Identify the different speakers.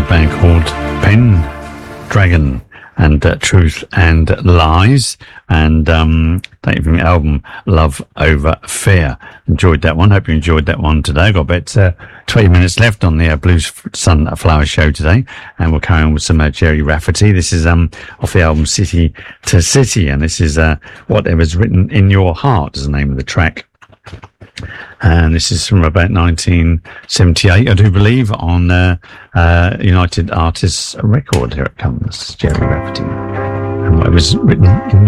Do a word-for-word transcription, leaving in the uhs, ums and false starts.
Speaker 1: band called Pendragon and uh, Truth and Lies, and um, thank you for the album Love Over Fear. Enjoyed that one. Hope you enjoyed that one today. I've got about uh, twenty minutes left on the uh, Blues Sunflower show today, and we'll carry on with some uh, Gerry Rafferty. This is um off the album City to City, and this is uh, Whatever's Written in Your Heart is the name of the track. And this is from about nineteen seventy-eight, I do believe, on uh, uh, United Artists record. Here it comes, Gerry Rafferty. And Whatever's Written in